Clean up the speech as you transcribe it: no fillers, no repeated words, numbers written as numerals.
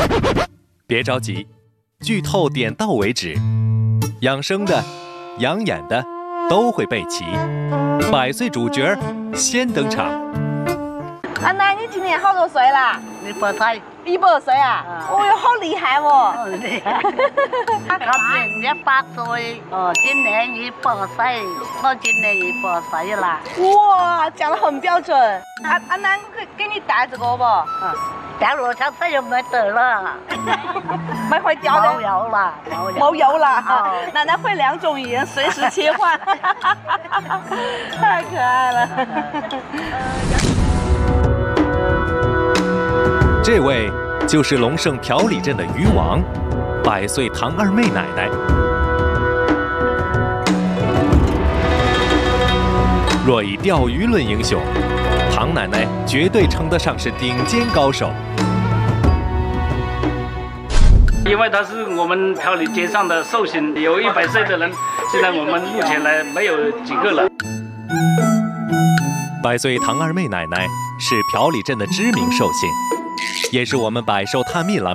别着急，剧透点到为止。养生的、养眼的都会备齐，100岁主角先登场。 阿奶，你今年好多岁啦 100岁。 100岁啊？哦哟，好厉害哦！ 厉害。他今年100岁，今年100岁，我今年100岁啦。 哇，讲得很标准。阿奶，我可以给你带这个不？ 掉落下水又没得了， 没会掉的。 冇油啦， 冇油啦。奶奶会2种语言，随时切换，太可爱了。 这位就是龙胜朴里镇的渔王，100岁唐二妹奶奶。若以钓鱼论英雄，唐奶奶绝对称得上是顶尖高手。 因为他是我们朴里街上的寿星，有100岁的人，现在我们目前来没有几个了。 100岁唐二妹奶奶是朴里镇的知名寿星，也是我们百寿探秘栏